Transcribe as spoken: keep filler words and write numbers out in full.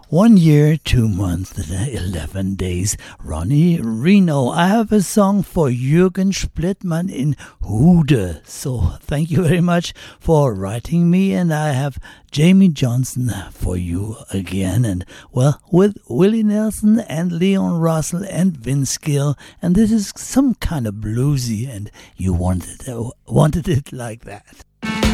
One year, two months, eleven days. Ronnie Reno. I have a song for Jürgen Splittmann in Hude. So thank you very much for writing me. And I have Jamie Johnson for you again. And well, with Willie Nelson and Leon Russell and Vince Gill. And this is some kind of bluesy. And you wanted, uh, wanted it like that.